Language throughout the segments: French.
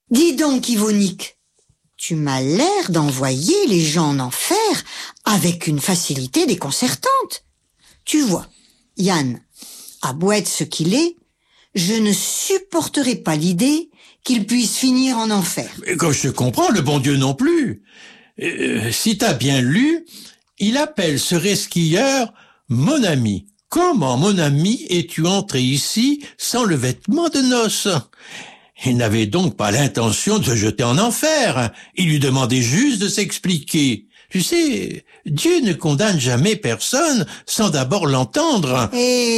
Dis donc, Yvonique, tu m'as l'air d'envoyer les gens en enfer avec une facilité déconcertante. Tu vois, Yann, à beau être ce qu'il est, je ne supporterai pas l'idée qu'il puisse finir en enfer. Mais comme je te comprends, le bon Dieu non plus. Si t'as bien lu, il appelle ce resquilleur mon ami. Comment, mon ami, es-tu entré ici sans le vêtement de noces? Il n'avait donc pas l'intention de se jeter en enfer. Il lui demandait juste de s'expliquer. Tu sais, Dieu ne condamne jamais personne sans d'abord l'entendre.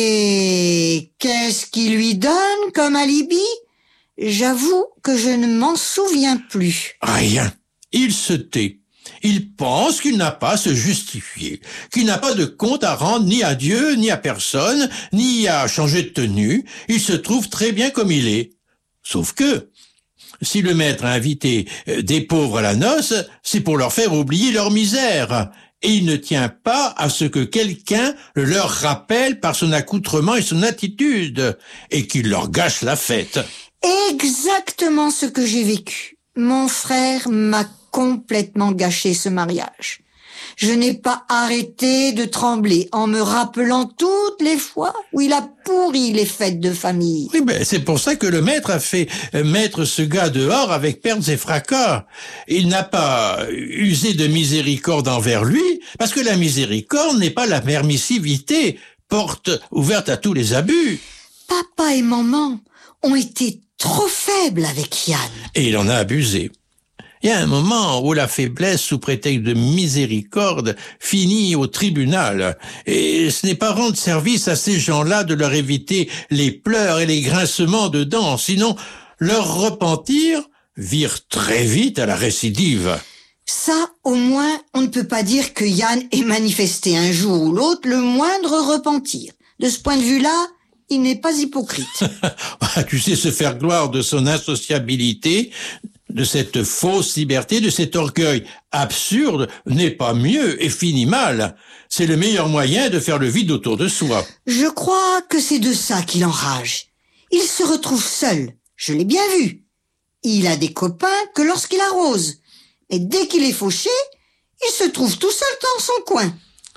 Et qu'est-ce qu'il lui donne comme alibi? J'avoue que je ne m'en souviens plus. Rien. Il se tait. Il pense qu'il n'a pas à se justifier, qu'il n'a pas de compte à rendre ni à Dieu, ni à personne, ni à changer de tenue. Il se trouve très bien comme il est. Sauf que, si le maître a invité des pauvres à la noce, c'est pour leur faire oublier leur misère. Et il ne tient pas à ce que quelqu'un le leur rappelle par son accoutrement et son attitude, et qu'il leur gâche la fête. Exactement ce que j'ai vécu. Mon frère m'a complètement gâché ce mariage. Je n'ai pas arrêté de trembler en me rappelant toutes les fois où il a pourri les fêtes de famille. Oui, ben c'est pour ça que le maître a fait mettre ce gars dehors avec pertes et fracas. Il n'a pas usé de miséricorde envers lui, parce que la miséricorde n'est pas la permissivité, porte ouverte à tous les abus. Papa et maman ont été trop faibles avec Yann. Et il en a abusé. Il y a un moment où la faiblesse sous prétexte de miséricorde finit au tribunal. Et ce n'est pas rendre service à ces gens-là de leur éviter les pleurs et les grincements de dents, sinon leur repentir vire très vite à la récidive. Ça, au moins, on ne peut pas dire que Yann ait manifesté un jour ou l'autre le moindre repentir. De ce point de vue-là, il n'est pas hypocrite. Tu sais se faire gloire de son insociabilité, de cette fausse liberté, de cet orgueil absurde, n'est pas mieux et finit mal. C'est le meilleur moyen de faire le vide autour de soi. Je crois que c'est de ça qu'il enrage. Il se retrouve seul, je l'ai bien vu. Il a des copains que lorsqu'il arrose. Mais dès qu'il est fauché, il se trouve tout seul dans son coin.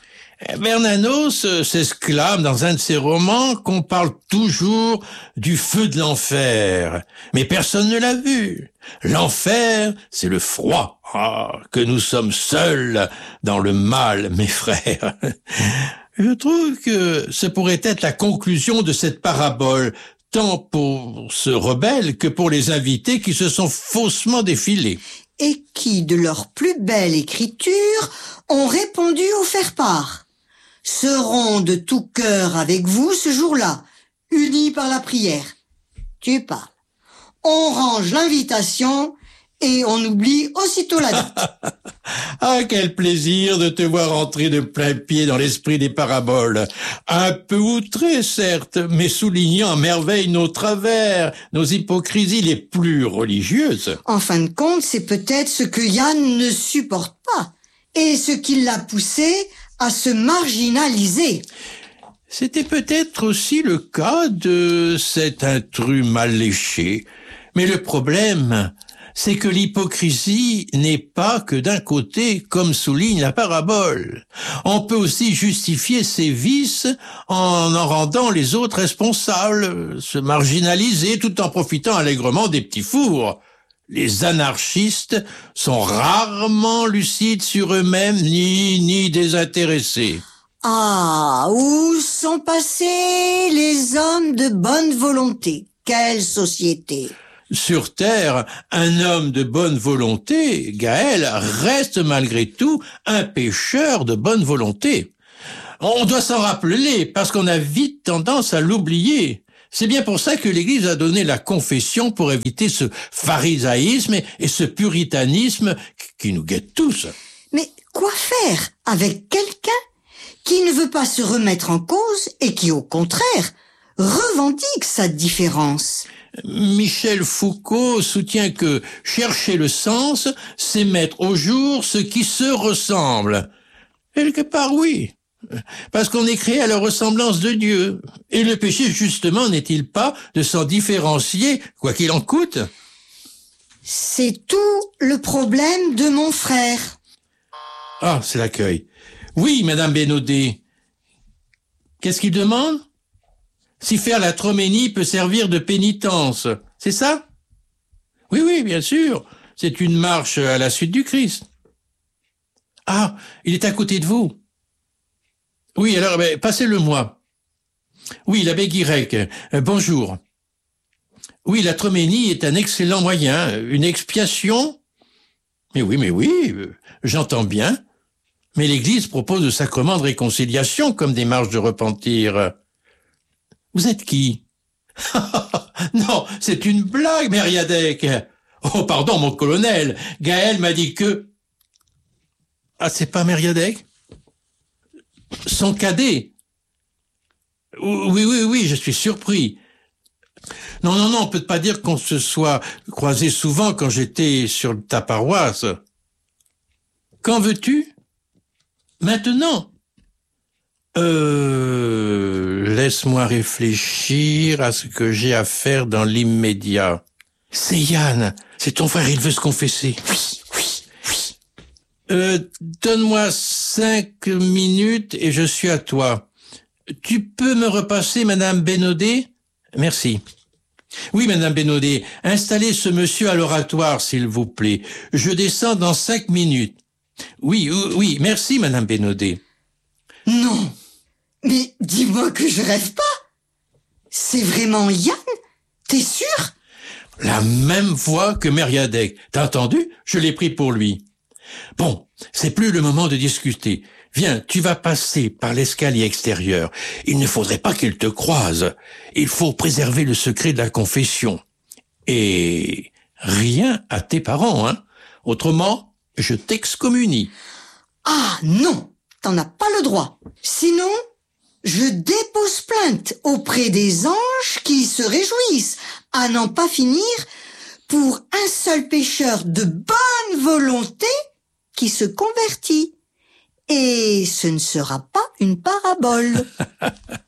Bernanos s'exclame dans un de ses romans qu'on parle toujours du feu de l'enfer. Mais personne ne l'a vu. L'enfer, c'est le froid. Ah, que nous sommes seuls dans le mal, mes frères. Je trouve que ce pourrait être la conclusion de cette parabole, tant pour ce rebelle que pour les invités qui se sont faussement défilés. Et qui, de leur plus belle écriture, ont répondu au faire-part. Seront de tout cœur avec vous ce jour-là, unis par la prière. Tu parles. On range l'invitation et on oublie aussitôt la date. Ah, quel plaisir de te voir entrer de plein pied dans l'esprit des paraboles. Un peu outré, certes, mais soulignant à merveille nos travers, nos hypocrisies les plus religieuses. En fin de compte, c'est peut-être ce que Yann ne supporte pas et ce qui l'a poussé à se marginaliser. C'était peut-être aussi le cas de cet intrus mal léché. Mais le problème, c'est que l'hypocrisie n'est pas que d'un côté, comme souligne la parabole. On peut aussi justifier ses vices en rendant les autres responsables, se marginaliser tout en profitant allègrement des petits fours. Les anarchistes sont rarement lucides sur eux-mêmes ni désintéressés. Ah, où sont passés les hommes de bonne volonté? Quelle société! Sur Terre, un homme de bonne volonté, Gaël, reste malgré tout un pécheur de bonne volonté. On doit s'en rappeler parce qu'on a vite tendance à l'oublier. C'est bien pour ça que l'Église a donné la confession pour éviter ce pharisaïsme et ce puritanisme qui nous guettent tous. Mais quoi faire avec quelqu'un qui ne veut pas se remettre en cause et qui, au contraire, revendique sa différence? Michel Foucault soutient que chercher le sens, c'est mettre au jour ce qui se ressemble. Quelque part, oui. Parce qu'on est créé à la ressemblance de Dieu. Et le péché, justement, n'est-il pas de s'en différencier, quoi qu'il en coûte? C'est tout le problème de mon frère. Ah, c'est l'accueil. Oui, Madame Bénodet. Qu'est-ce qu'il demande? Si faire la troménie peut servir de pénitence, c'est ça? Oui, oui, bien sûr. C'est une marche à la suite du Christ. Ah, il est à côté de vous. Oui, alors, passez-le-moi. Oui, l'abbé Guirec, bonjour. Oui, la troménie est un excellent moyen, une expiation. Mais oui, j'entends bien. Mais l'Église propose le sacrement de réconciliation comme démarche de repentir. Vous êtes qui? Non, c'est une blague, Mériadec. Oh, pardon, mon colonel. Gaël m'a dit que... Ah, c'est pas Mériadec? Son cadet. Oui, je suis surpris. Non, on peut pas dire qu'on se soit croisés souvent quand j'étais sur ta paroisse. Quand veux-tu? Maintenant? Laisse-moi réfléchir à ce que j'ai à faire dans l'immédiat. C'est Yann, c'est ton frère, il veut se confesser. Oui. Donne-moi 5 minutes et je suis à toi. Tu peux me repasser Madame Bénodet? Merci. Oui, Madame Bénodet, installez ce monsieur à l'oratoire, s'il vous plaît. Je descends dans 5 minutes. Oui, merci, Madame Bénodet. Non, mais dis-moi que je rêve pas. C'est vraiment Yann? T'es sûr? La même voix que Mériadec. T'as entendu? Je l'ai pris pour lui. Bon, c'est plus le moment de discuter. Viens, tu vas passer par l'escalier extérieur. Il ne faudrait pas qu'il te croise. Il faut préserver le secret de la confession. Et rien à tes parents, hein? Autrement, je t'excommunie. Ah non, t'en as pas le droit. Sinon, je dépose plainte auprès des anges qui se réjouissent à n'en pas finir pour un seul pécheur de bonne volonté qui se convertit. Et ce ne sera pas une parabole.